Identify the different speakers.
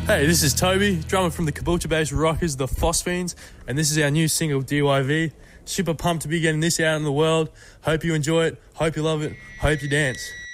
Speaker 1: Hey, this is Toby, drummer from the Caboolture-based rockers, the Phosphenes, and this is our new single, DYV. Super pumped to be getting this out in the world. Hope you enjoy it, hope you love it, hope you dance.